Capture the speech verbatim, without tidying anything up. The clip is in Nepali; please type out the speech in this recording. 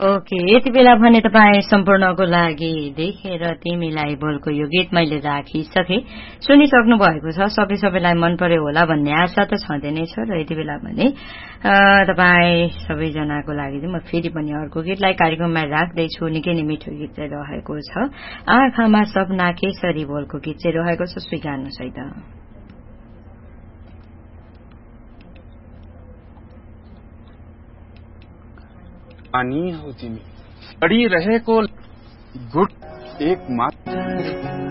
ओके, यति बेला भने तपाईँ सम्पूर्णको लागि देखेर तिमीलाई बोलको यो गीत मैले राखिसके सुनिसक्नु भएको छ। सबै सबैलाई मन पर्यो होला भन्ने आशा त छँदै नै छ र यति बेला भने तपाईँ सबैजनाको लागि चाहिँ म फेरि पनि अर्को गीतलाई कार्यक्रममा राख्दैछु। निकै नै मिठो गीत चाहिँ रहेको छ, आँखामा सपना केसरी बोलको गीत चाहिँ रहेको छ, स्वीकार्नुहोस् है त। पानी हो तिमी पड़ी रहेको गुट एक मात्र